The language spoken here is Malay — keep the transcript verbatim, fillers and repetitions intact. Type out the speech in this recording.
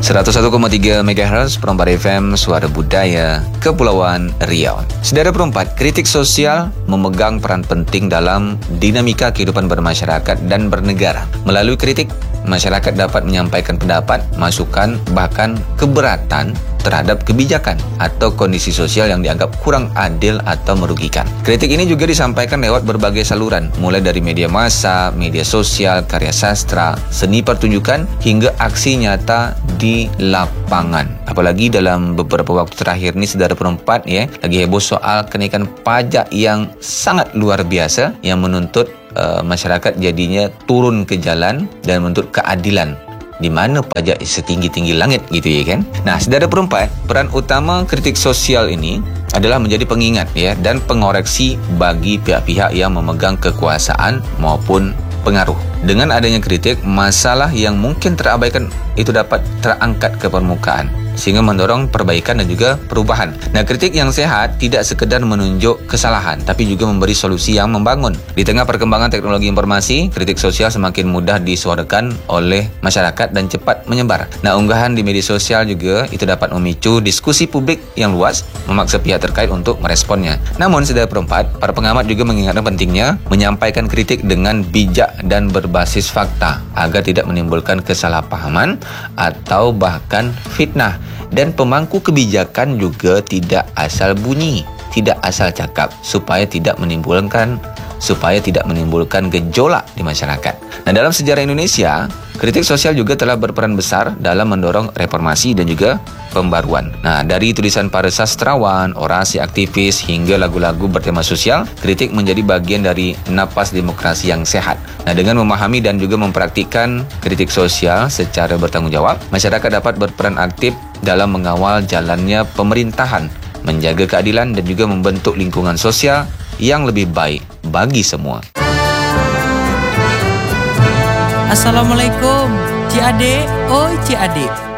seratus satu koma tiga megahertz Perempat F M, Suara Budaya, Kepulauan Riau. Saudara Perempat, kritik sosial memegang peran penting dalam dinamika kehidupan bermasyarakat dan bernegara. Melalui kritik, masyarakat dapat menyampaikan pendapat, masukan, bahkan keberatan terhadap kebijakan atau kondisi sosial yang dianggap kurang adil atau merugikan. Kritik ini juga disampaikan lewat berbagai saluran, mulai dari media massa, media sosial, karya sastra, seni pertunjukan, hingga aksi nyata di lapangan. Apalagi dalam beberapa waktu terakhir ini, saudara Perempat, ya, lagi heboh soal kenaikan pajak yang sangat luar biasa yang menuntut uh, masyarakat jadinya turun ke jalan dan menuntut keadilan. Di mana pajak setinggi-tinggi langit gitu ya kan. Nah, saudara Perempat, peran utama kritik sosial ini adalah menjadi pengingat ya dan pengoreksi bagi pihak-pihak yang memegang kekuasaan maupun pengaruh. Dengan adanya kritik, masalah yang mungkin terabaikan itu dapat terangkat ke permukaan sehingga mendorong perbaikan dan juga perubahan. Nah, kritik yang sehat tidak sekedar menunjuk kesalahan, tapi juga memberi solusi yang membangun. Di tengah perkembangan teknologi informasi, kritik sosial semakin mudah disuarakan oleh masyarakat dan cepat menyebar. Nah, unggahan di media sosial juga itu dapat memicu diskusi publik yang luas, memaksa pihak terkait untuk meresponnya. Namun, saudara Perempat, para pengamat juga mengingatkan pentingnya menyampaikan kritik dengan bijak dan berbasis fakta agar tidak menimbulkan kesalahpahaman atau bahkan fitnah. Dan pemangku kebijakan juga tidak asal bunyi, tidak asal cakap supaya tidak menimbulkan supaya tidak menimbulkan gejolak di masyarakat. Nah, dalam sejarah Indonesia, kritik sosial juga telah berperan besar dalam mendorong reformasi dan juga pembaruan. Nah, dari tulisan para sastrawan, orasi aktivis, hingga lagu-lagu bertema sosial, kritik menjadi bagian dari napas demokrasi yang sehat. Nah, dengan memahami dan juga mempraktikkan kritik sosial secara bertanggung jawab, masyarakat dapat berperan aktif dalam mengawal jalannya pemerintahan, menjaga keadilan dan juga membentuk lingkungan sosial yang lebih baik bagi semua. Assalamualaikum, Cik Adik, oi Cik Adik.